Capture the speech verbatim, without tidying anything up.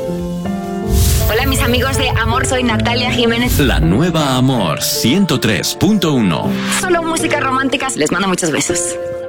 Hola mis amigos de Amor, soy Natalia Jiménez. La nueva Amor ciento tres punto uno. Solo músicas románticas, les mando muchos besos.